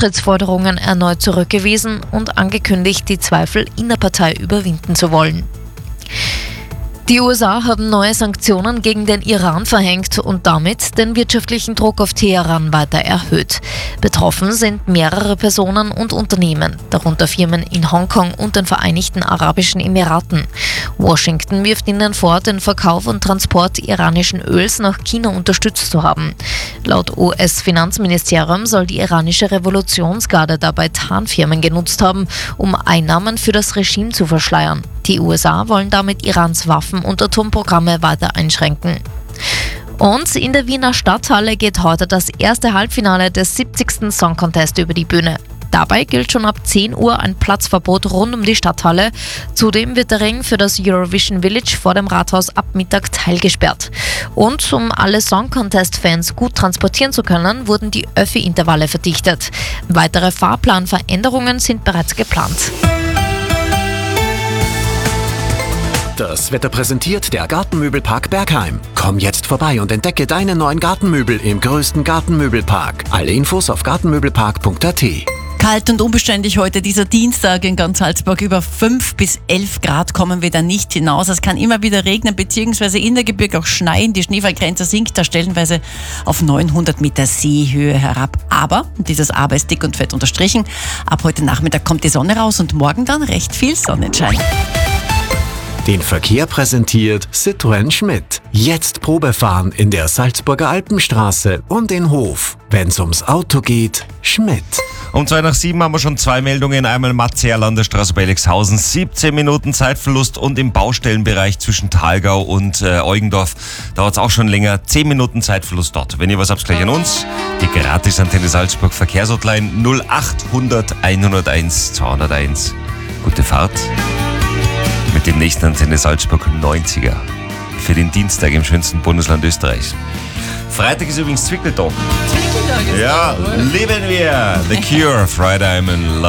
Austrittsforderungen erneut zurückgewiesen und angekündigt, die Zweifel innerpartei überwinden zu wollen. Die USA haben neue Sanktionen gegen den Iran verhängt und damit den wirtschaftlichen Druck auf Teheran weiter erhöht. Betroffen sind mehrere Personen und Unternehmen, darunter Firmen in Hongkong und den Vereinigten Arabischen Emiraten. Washington wirft ihnen vor, den Verkauf und Transport iranischen Öls nach China unterstützt zu haben. Laut US-Finanzministerium soll die iranische Revolutionsgarde dabei Tarnfirmen genutzt haben, um Einnahmen für das Regime zu verschleiern. Die USA wollen damit Irans Waffen- und Atomprogramme weiter einschränken. Und in der Wiener Stadthalle geht heute das erste Halbfinale des 70. Song Contest über die Bühne. Dabei gilt schon ab 10 Uhr ein Platzverbot rund um die Stadthalle. Zudem wird der Ring für das Eurovision Village vor dem Rathaus ab Mittag teilgesperrt. Und um alle Song Contest-Fans gut transportieren zu können, wurden die Öffi-Intervalle verdichtet. Weitere Fahrplanveränderungen sind bereits geplant. Das Wetter präsentiert der Gartenmöbelpark Bergheim. Komm jetzt vorbei und entdecke deine neuen Gartenmöbel im größten Gartenmöbelpark. Alle Infos auf gartenmöbelpark.at. Kalt und unbeständig heute dieser Dienstag in ganz Salzburg. Über 5 bis 11 Grad kommen wir da nicht hinaus. Es kann immer wieder regnen bzw. in der Gebirge auch schneien. Die Schneefallgrenze sinkt da stellenweise auf 900 Meter Seehöhe herab. Aber, und dieses Aber ist dick und fett unterstrichen, ab heute Nachmittag kommt die Sonne raus und morgen dann recht viel Sonnenschein. Den Verkehr präsentiert Citroën Schmidt. Jetzt Probefahren in der Salzburger Alpenstraße und in Hof. Wenn's ums Auto geht, Schmidt. Um 6:02 haben wir schon 2 Meldungen. Einmal Matzerl, Landesstraße bei Elixhausen. 17 Minuten Zeitverlust und im Baustellenbereich zwischen Thalgau und Eugendorf dauert es auch schon länger. 10 Minuten Zeitverlust dort. Wenn ihr was habt, gleich an uns. Die Gratis-Antenne Salzburg Verkehrshotline 0800 101 201. Gute Fahrt. Mit dem nächsten Antenne Salzburg 90er. Für den Dienstag im schönsten Bundesland Österreichs. Freitag ist übrigens Zwickeltag. Zwickeltag ist Ja, lieben wir. The Cure, Friday I'm in Love.